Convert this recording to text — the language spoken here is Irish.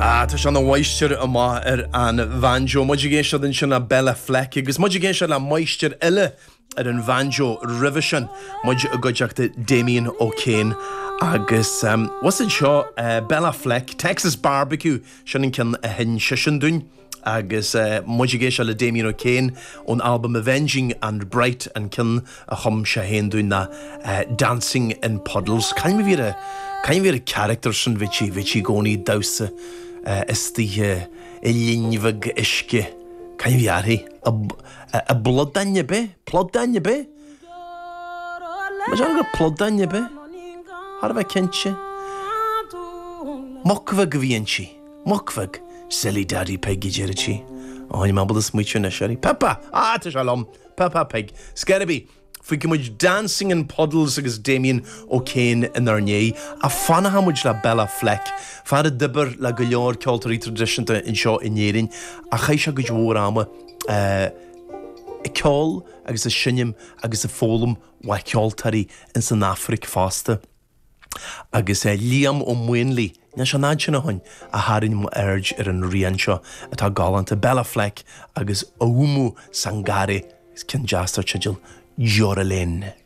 Tá se an mhaistir amá an bhanjo, muid géisio den sin na Bella Fleck, agus muid géisio le mhaistir eile an bhanjo rivision, muid a goideachta Damien O'Kane agus was it seo Bella Fleck, Texas Barbecue, sin cin a hen sisin dún agus muid géisio le Damien O'Kane on album Avenging and Bright an cin a chum se hen dún na Dancing in Puddles. Cain mi vir a character sin vici goni dausa ystí linvig iske. Cain vi arhi a bloddanje be? Ploddanje be? Ma jan go ploddanje be? Har va kentje? Mokvig vienchi. Mokvig. Silly daddy Peggy Jerichi. Oh, you mabel this mucho na shari. Papa! Ta shalom. Papa Peg. Scaraby. Fwy gymwyd Dancing in Puddles agus Damien O'Kane in ar nye. A fanna hamwyd la Bella Fleck. Fad a dibber la gylio'r cultural tradition ta in sio in yerin. A chaisha gydwr ama y ciol agus y sinim agus y ffolum wa ciol tari in San Afric fasta. Agus Liam o Mwynli. Na siya nad siya na hwn a harin mo urge ar an rian sio at a galant a Bella Fleck agus Oumu Sangare is cyn jastar chidil Joralyn.